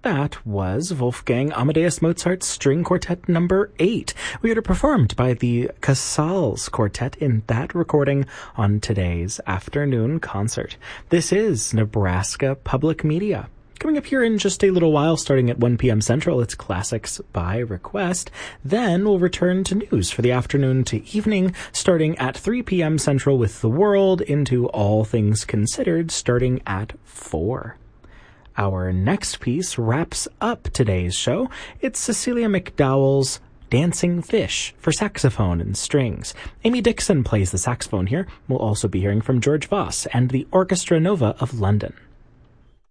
that was Wolfgang Amadeus Mozart's String Quartet number 8. We heard it performed by the Casals Quartet in that recording on today's afternoon concert. This is Nebraska Public Media. Coming up here in just a little while, starting at 1 p.m. Central, it's Classics by Request. Then we'll return to news for the afternoon to evening, starting at 3 p.m. Central with The World, into All Things Considered, starting at 4. Our next piece wraps up today's show. It's Cecilia McDowell's Dancing Fish for saxophone and strings. Amy Dixon plays the saxophone here. We'll also be hearing from George Voss and the Orchestra Nova of London.